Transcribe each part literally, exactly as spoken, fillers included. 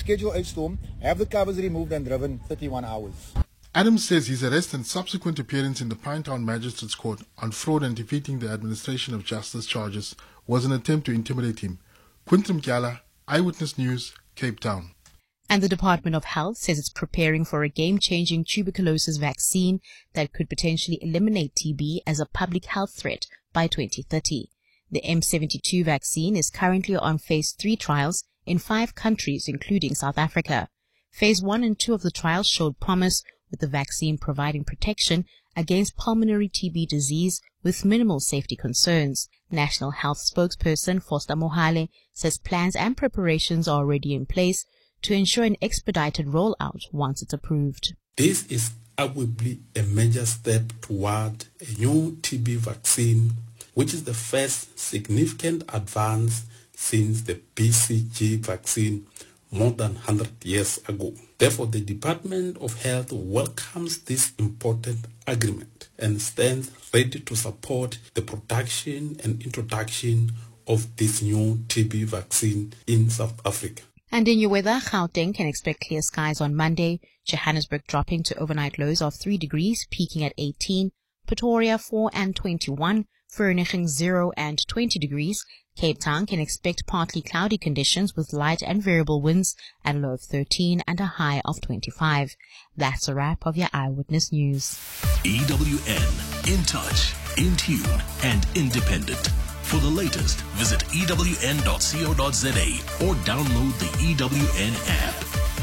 Schedule eight storm, have the covers removed and driven thirty-one hours. Adams says his arrest and subsequent appearance in the Pinetown Magistrates Court on fraud and defeating the administration of justice charges was an attempt to intimidate him. Quintum Kyala, Eyewitness News, Cape Town. And the Department of Health says it's preparing for a game-changing tuberculosis vaccine that could potentially eliminate T B as a public health threat by twenty thirty. The M seventy-two vaccine is currently on phase three trials in five countries, including South Africa. Phase one and two of the trials showed promise, with the vaccine providing protection against pulmonary T B disease with minimal safety concerns. National Health spokesperson Foster Mohale says plans and preparations are already in place to ensure an expedited rollout once it's approved. This is arguably a major step toward a new T B vaccine, which is the first significant advance since the B C G vaccine more than one hundred years ago. Therefore, the Department of Health welcomes this important agreement and stands ready to support the production and introduction of this new T B vaccine in South Africa. And in your weather, Gauteng can expect clear skies on Monday, Johannesburg dropping to overnight lows of three degrees, peaking at eighteen, Pretoria four and twenty-one, Vereeniging zero and twenty degrees. Cape Town can expect partly cloudy conditions with light and variable winds and low of thirteen and a high of twenty-five. That's a wrap of your Eyewitness News. E W N, in touch, in tune, and independent. For the latest, visit E W N dot co dot za or download the E W N app.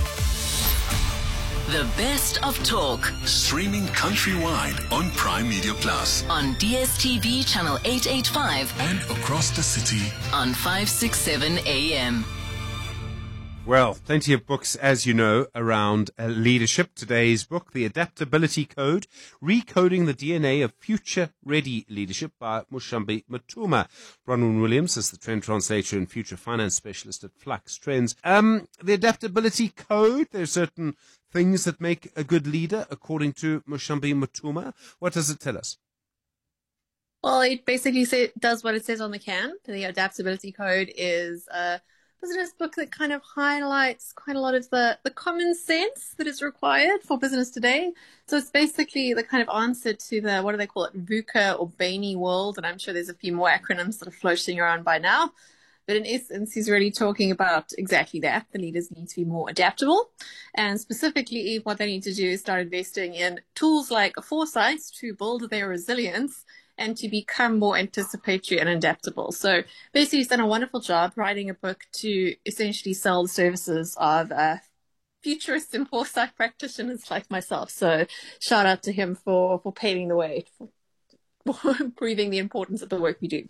The best of talk. Streaming countrywide on Prime Media Plus. On D S T V channel eight eighty-five. And across the city. On five sixty-seven A M. Well, plenty of books, as you know, around uh, leadership. Today's book, The Adaptability Code, Recoding the D N A of Future-Ready Leadership by Mushambi Matuma. Bronwyn Williams is the trend translator and future finance specialist at Flux Trends. Um, the Adaptability Code, there are certain things that make a good leader, according to Mushambi Matuma. What does it tell us? Well, it basically say, does what it says on the can. The Adaptability Code is a business book that kind of highlights quite a lot of the, the common sense that is required for business today. So it's basically the kind of answer to the, what do they call it, VUCA or BANI world. And I'm sure there's a few more acronyms that are floating around by now. But in essence, he's really talking about exactly that. The leaders need to be more adaptable. And specifically, what they need to do is start investing in tools like foresight to build their resilience and to become more anticipatory and adaptable. So basically, he's done a wonderful job writing a book to essentially sell the services of uh, futurists and foresight practitioners like myself. So shout out to him for, for paving the way, for, for proving the importance of the work we do.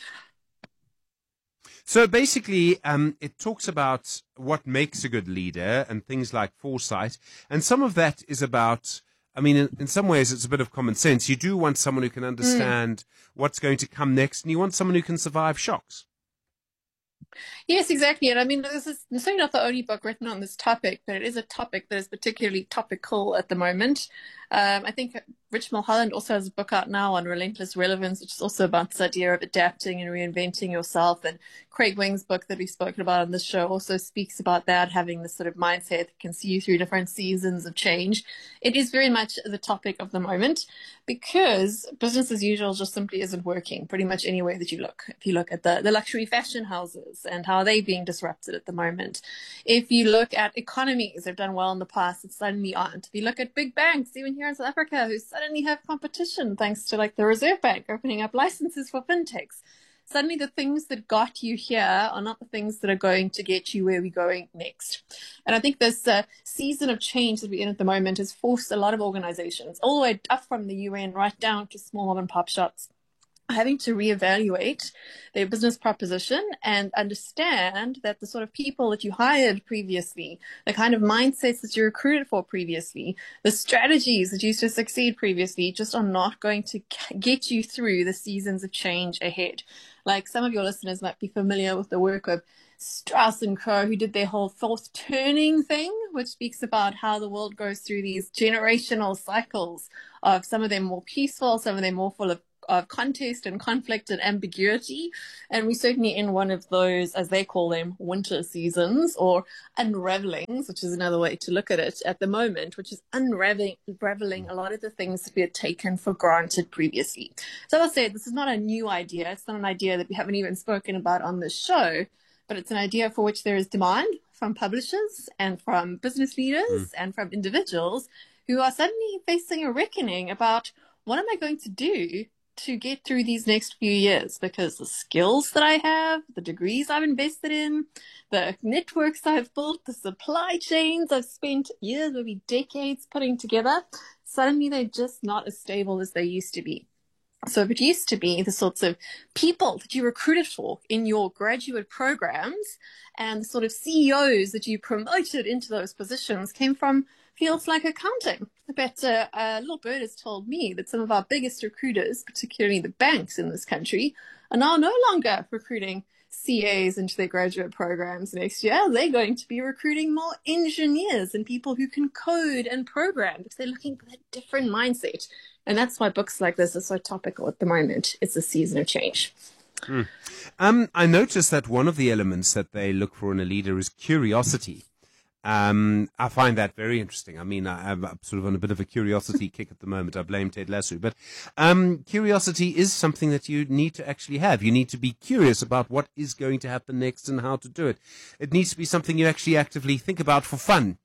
So basically, um, it talks about what makes a good leader and things like foresight. And some of that is about, I mean, in, in some ways, it's a bit of common sense. You do want someone who can understand mm. what's going to come next, and you want someone who can survive shocks. Yes, exactly. And I mean, this is certainly not the only book written on this topic, but it is a topic that is particularly topical at the moment. Um, I think Rich Mulholland also has a book out now on relentless relevance, which is also about this idea of adapting and reinventing yourself. And Craig Wing's book that we've spoken about on this show also speaks about that, having this sort of mindset that can see you through different seasons of change. It is very much the topic of the moment because business as usual just simply isn't working pretty much anywhere that you look. If you look at the, the luxury fashion houses and how they're being disrupted at the moment. If you look at economies that have done well in the past that suddenly aren't. If you look at big banks, even here in South Africa, who suddenly have competition thanks to like the Reserve Bank opening up licenses for fintechs. Suddenly the things that got you here are not the things that are going to get you where we're going next. And I think this uh, season of change that we're in at the moment has forced a lot of organizations, all the way up from the U N right down to small mom and pop shops, having to reevaluate their business proposition and understand that the sort of people that you hired previously, the kind of mindsets that you recruited for previously, the strategies that used to succeed previously just are not going to get you through the seasons of change ahead. Like some of your listeners might be familiar with the work of Strauss and Co., who did their whole fourth turning thing, which speaks about how the world goes through these generational cycles of some of them more peaceful, some of them more full of of contest and conflict and ambiguity. And we're certainly in one of those, as they call them, winter seasons or unravelings, which is another way to look at it at the moment, which is unraveling, unraveling a lot of the things that we had taken for granted previously. So as I said, this is not a new idea. It's not an idea that we haven't even spoken about on this show, but it's an idea for which there is demand from publishers and from business leaders mm. and from individuals who are suddenly facing a reckoning about what am I going to do to get through these next few years, because the skills that I have, the degrees I've invested in, the networks I've built, the supply chains I've spent years, maybe decades putting together, suddenly they're just not as stable as they used to be. So it used to be the sorts of people that you recruited for in your graduate programs and the sort of C E Os that you promoted into those positions came from fields like accounting. But uh, a little bird has told me that some of our biggest recruiters, particularly the banks in this country, are now no longer recruiting C As into their graduate programs next year. They're going to be recruiting more engineers and people who can code and program because they're looking for a different mindset. And that's why books like this are so topical at the moment. It's a season of change. Hmm. Um, I noticed that one of the elements that they look for in a leader is curiosity. Um, I find that very interesting. I mean, I, I'm sort of on a bit of a curiosity kick at the moment. I blame Ted Lasso. But um, curiosity is something that you need to actually have. You need to be curious about what is going to happen next and how to do it. It needs to be something you actually actively think about for fun.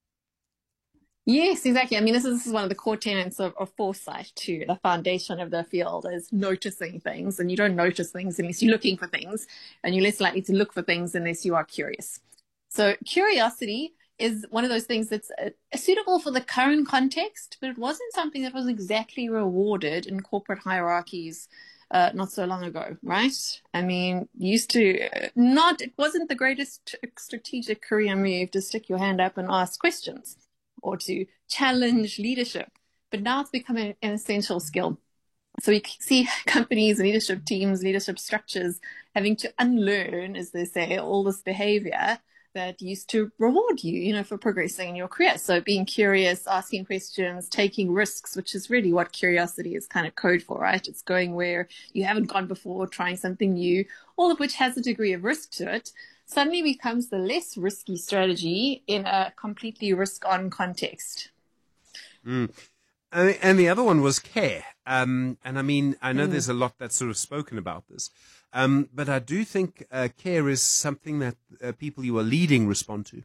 Yes, exactly. I mean, this is, this is one of the core tenets of, of foresight too. The foundation of the field is noticing things, and you don't notice things unless you're looking for things, and you're less likely to look for things unless you are curious. So curiosity is one of those things that's uh, suitable for the current context, but it wasn't something that was exactly rewarded in corporate hierarchies uh, not so long ago, right? I mean, used to uh, not, it wasn't the greatest strategic career move to stick your hand up and ask questions or to challenge leadership, but now it's becoming an essential skill. So we see companies, leadership teams, leadership structures having to unlearn, as they say, all this behavior that used to reward you, you know, for progressing in your career. So being curious, asking questions, taking risks, which is really what curiosity is kind of code for, right? It's going where you haven't gone before, trying something new, all of which has a degree of risk to it, suddenly becomes the less risky strategy in a completely risk-on context. Mm. And the other one was care. Um, and I mean, I know mm. there's a lot that's sort of spoken about this. Um, but I do think uh, care is something that uh, people you are leading respond to.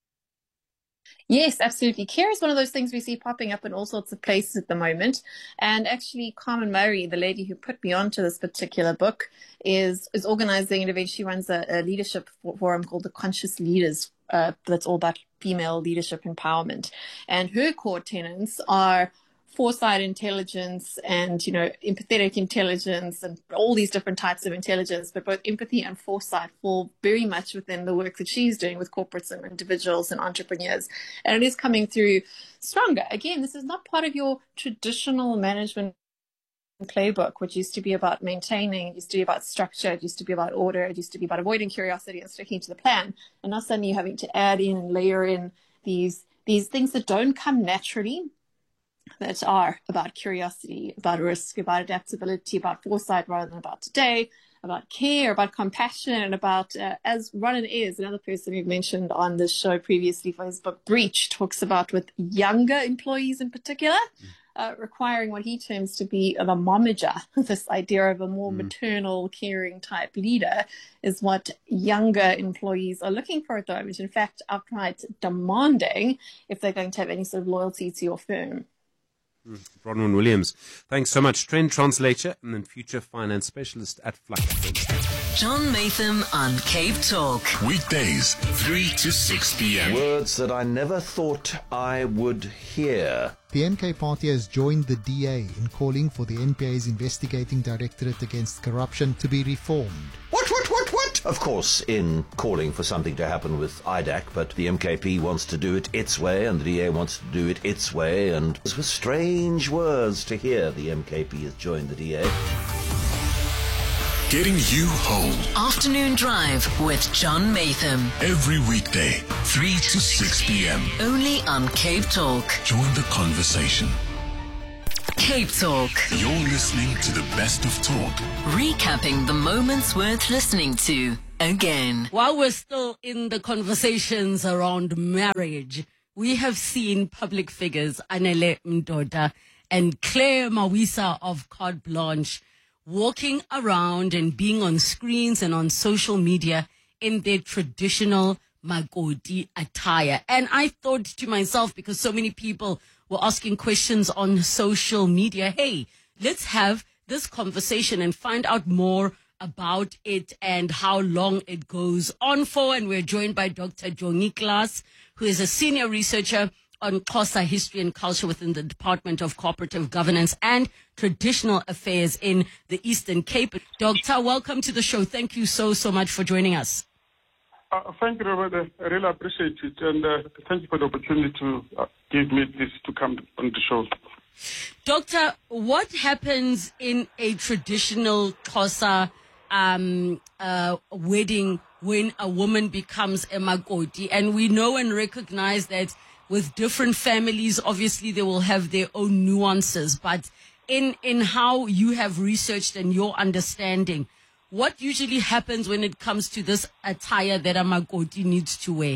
Yes, absolutely. Care is one of those things we see popping up in all sorts of places at the moment. And actually, Carmen Murray, the lady who put me onto this particular book, is is organizing and eventually runs a, a leadership forum called the Conscious Leaders. Uh, that's all about female leadership empowerment. And her core tenets are foresight intelligence and, you know, empathetic intelligence and all these different types of intelligence, but both empathy and foresight fall very much within the work that she's doing with corporates and individuals and entrepreneurs. And it is coming through stronger. Again, this is not part of your traditional management playbook, which used to be about maintaining, it used to be about structure, it used to be about order, it used to be about avoiding curiosity and sticking to the plan. And now suddenly you're having to add in and layer in these, these things that don't come naturally, that are about curiosity, about risk, about adaptability, about foresight rather than about today, about care, about compassion, and about, uh, as Ronan Ayers, another person we've mentioned on this show previously for his book Breach, talks about with younger employees in particular, uh, requiring what he terms to be the momager. This idea of a more mm. maternal, caring type leader is what younger employees are looking for at the moment. In fact, outright demanding if they're going to have any sort of loyalty to your firm. Bronwyn Williams, thanks so much. Trend translator and then future finance specialist at Flux. John Maytham on Cape Talk. Weekdays, three to six p.m. Words that I never thought I would hear. The N K Party has joined the D A in calling for the N P A's investigating directorate against corruption to be reformed. What, what, what, what? Of course, in calling for something to happen with I D A C, but the M K P wants to do it its way, and the D A wants to do it its way, and it was strange words to hear the M K P has joined the D A. Getting you home. Afternoon Drive with John Maytham. Every weekday, three to six p.m. Only on Cape Talk. Join the conversation. Cape Talk. You're listening to the best of talk. Recapping the moments worth listening to again. While we're still in the conversations around marriage, we have seen public figures, Anele Mdoda and Claire Mawisa of Carte Blanche, walking around and being on screens and on social media in their traditional Makoti attire. And I thought to myself, because so many people were asking questions on social media, hey, let's have this conversation and find out more about it and how long it goes on for. And we're joined by Doctor Jongi Klaas, who is a senior researcher on Xhosa history and culture within the Department of Cooperative Governance and Traditional Affairs in the Eastern Cape. Doctor, welcome to the show. Thank you so, so much for joining us. Uh, thank you, Robert. I really appreciate it. And uh, thank you for the opportunity to uh, give me this to come on the show. Doctor, what happens in a traditional Xhosa um, uh, wedding when a woman becomes a Makoti? And we know and recognize that with different families, obviously they will have their own nuances. But in, in how you have researched and your understanding, what usually happens when it comes to this attire that a Makoti needs to wear?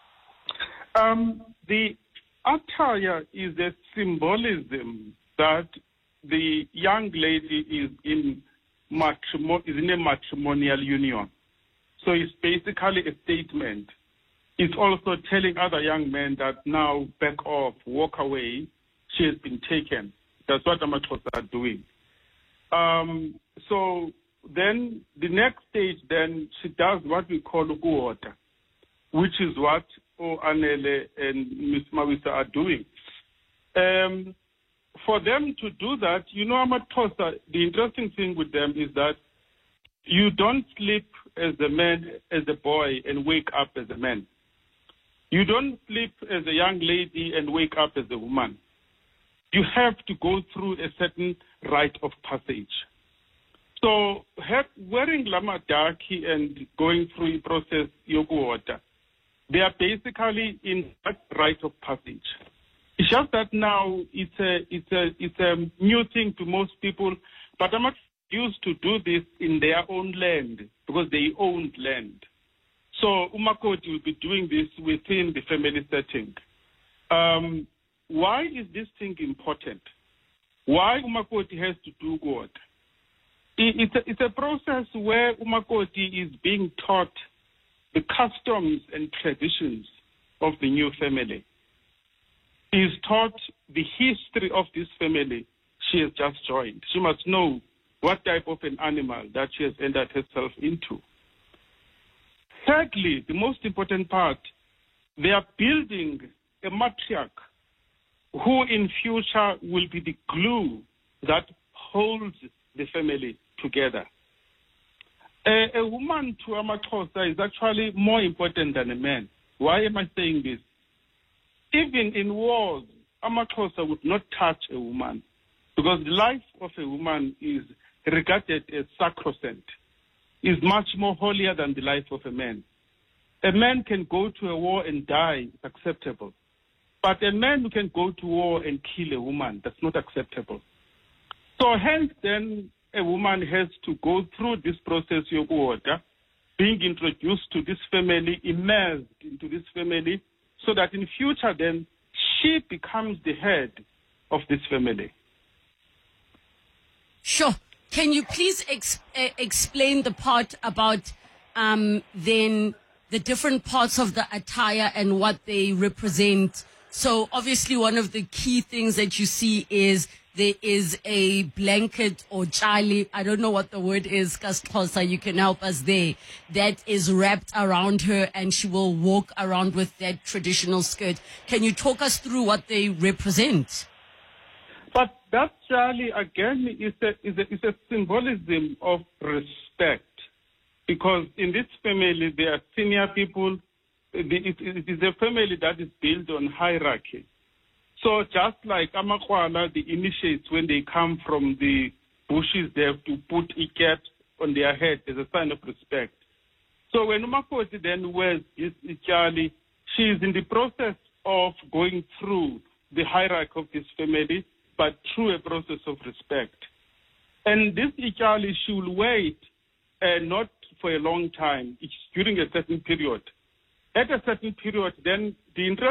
Um, the attire is a symbolism that the young lady is in matrimo- is in a matrimonial union. So it's basically a statement. It's also telling other young men that now back off, walk away. She has been taken. That's what Amaxhosa are doing. Um, so then the next stage, then she does what we call ukuota, which is what O Anele and Miss Mawisa are doing. Um, for them to do that, you know, Amaxhosa, the interesting thing with them is that you don't sleep as a man, as a boy, and wake up as a man. You don't sleep as a young lady and wake up as a woman. You have to go through a certain rite of passage. So have, wearing lamadaki and going through the process yoguota, they are basically in that rite of passage. It's just that now it's a it's a it's a new thing to most people, but I'm not used to do this in their own land because they owned land. So Umakoti will be doing this within the family setting. Um, why is this thing important? Why Umakoti has to do what? It's a, it's a process where Umakoti is being taught the customs and traditions of the new family. He is taught the history of this family she has just joined. She must know what type of an animal that she has entered herself into. Thirdly, the most important part, they are building a matriarch who in future will be the glue that holds the family together. A, a woman to Amaxhosa is actually more important than a man. Why am I saying this? Even in wars, Amaxhosa would not touch a woman because the life of a woman is regarded as sacrosanct, is much more holier than the life of a man. A man can go to a war and die, it's acceptable. But a man who can go to war and kill a woman, that's not acceptable. So hence then, a woman has to go through this process of water, being introduced to this family, immersed into this family, so that in future then she becomes the head of this family. Sure. Can you please ex- uh, explain the part about um, then the different parts of the attire and what they represent? So obviously one of the key things that you see is there is a blanket or chali, I don't know what the word is, Kasxhosa, you can help us there, that is wrapped around her and she will walk around with that traditional skirt. Can you talk us through what they represent? But that chali, again, is a, is a, is a symbolism of respect. Because in this family, there are senior people. It, it is a family that is built on hierarchy. So just like Amakwala, the initiates, when they come from the bushes, they have to put a cap on their head as a sign of respect. So when Umakoti then wears this chali, she is in the process of going through the hierarchy of this family, but through a process of respect. And this Ityali should wait uh, not for a long time, it's during a certain period. At a certain period, then the interest